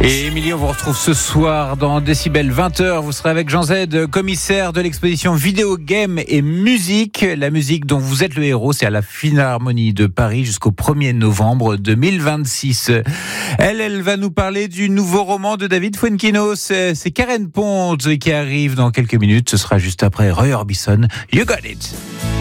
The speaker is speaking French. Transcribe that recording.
Et Émilie, on vous retrouve ce soir dans Décibel 20h. Vous serez avec Jean Z, commissaire de l'exposition Vidéo Game et Musique. La musique dont vous êtes le héros, c'est à la Philharmonie de Paris jusqu'au 1er novembre 2026. Elle va nous parler du nouveau roman de David Fuenquinos. C'est Karen Pond qui arrive dans quelques minutes. Ce sera juste après Roy Orbison. You got it.